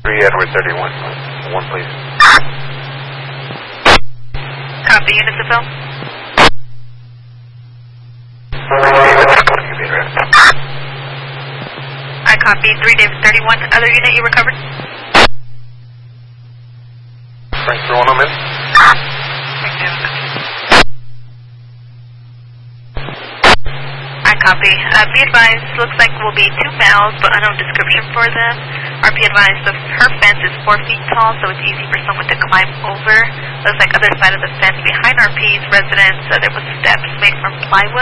3 Edward 31. One, please. Copy, units of film. I copy, 3 David 31. Other unit you recovered? Frank 3-1, I'm in. I copy. Be advised, looks like will be 2 males, but unknown description for them. RP advised, her fence is 4 feet tall, so it's easy for someone to climb over. Looks like other side of the fence behind RP's residence, there was steps made from plywood.